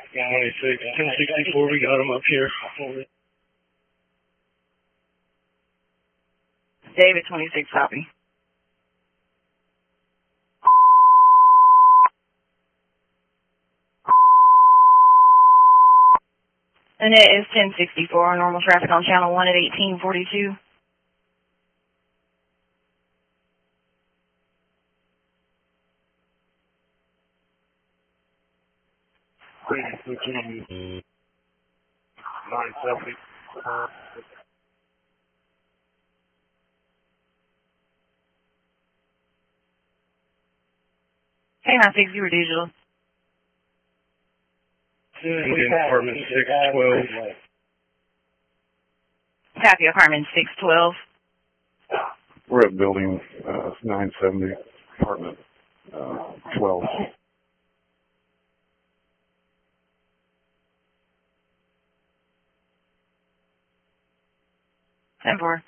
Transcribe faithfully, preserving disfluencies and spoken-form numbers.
twenty-six, ten sixty-four, we got him up here. David, twenty-six, copy. Annette is ten sixty-four, normal traffic on channel one at eighteen forty-two. nine seventy. Hey, nine six, you were digital. Apartment six twelve. Copy, apartment six twelve. We're at building uh, nine seventy, apartment uh, twelve. ten four.